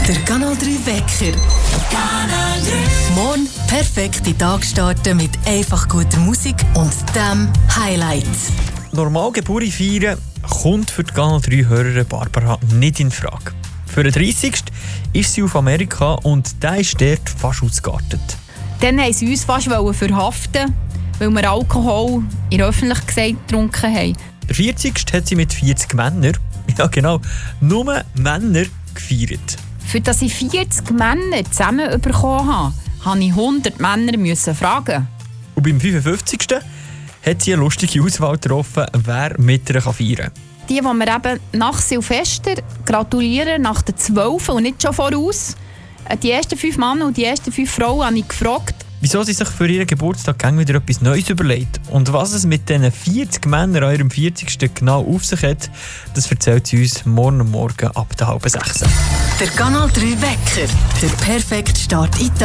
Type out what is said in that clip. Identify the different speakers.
Speaker 1: Der Kanal 3 Wecker. Kanal 3. Morgen perfekt in den Tag starten mit einfach guter Musik und dem Highlights.
Speaker 2: Normal Geburt feiern kommt für die Kanal 3-Hörerin Barbara nicht in Frage. Für den 30. ist sie auf Amerika und der ist dort fast ausgeartet.
Speaker 3: Dann wollten sie uns fast verhaften, weil wir Alkohol in der Öffentlichkeit getrunken haben.
Speaker 2: Der 40. hat sie mit 40 Männern, ja genau, nur Männer gefeiert.
Speaker 3: Für dass ich 40 Männer zusammen bekommen habe, musste ich 100 Männer fragen.
Speaker 2: Und beim 55. hat sie eine lustige Auswahl getroffen, wer mit ihr feiern kann.
Speaker 3: Die wir eben nach Silvester gratulieren, nach den 12 und nicht schon voraus. Die ersten 5 Männer und die ersten 5 Frauen habe ich gefragt,
Speaker 2: wieso sie sich für ihren Geburtstag wieder etwas Neues überlegt und was es mit diesen 40 Männern an ihrem 40. genau auf sich hat, das erzählt sie uns morgen ab der 5:30.
Speaker 1: Der Kanal 3 Wecker. Der perfekte Start in den Tag.